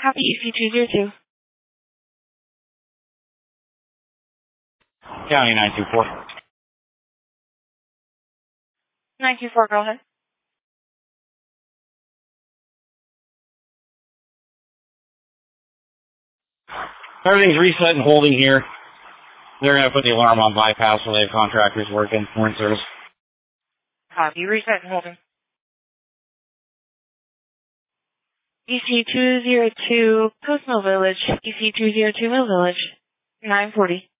Copy EC202. County 924. 924, go ahead. Everything's reset and holding here. They're going to put the alarm on bypass so they have contractors working. We're in service. Copy, reset and holding. EC202, Post Mill Village. EC202 Mill Village. 940.